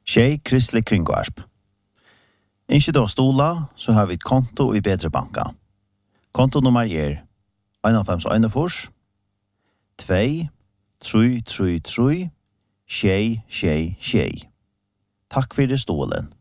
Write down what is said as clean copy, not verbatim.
Tjej kristlig kringvarp. Ikke da stola, så har vi et konto i Bedre Banka. Kontonummer 51 2 3 3 3 6 6 6. Takk for det stolen.